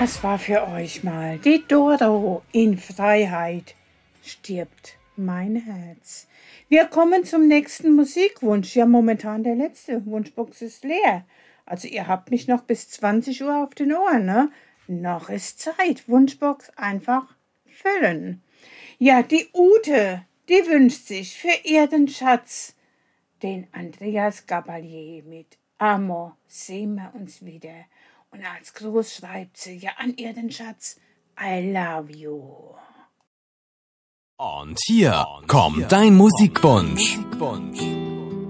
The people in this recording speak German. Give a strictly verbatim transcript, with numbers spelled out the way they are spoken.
Das war für euch mal die Doro in Freiheit stirbt mein Herz. Wir kommen zum nächsten Musikwunsch. Ja, momentan der letzte. Wunschbox ist leer. Also ihr habt mich noch bis zwanzig Uhr auf den Ohren, ne? Noch ist Zeit. Wunschbox einfach füllen. Ja, die Ute, die wünscht sich für ihren Schatz den Andreas Gabalier mit Amor, sehen wir uns wieder. Und als Gruß schreibt sie ja an ihren Schatz, I love you. Und hier kommt dein Musikwunsch.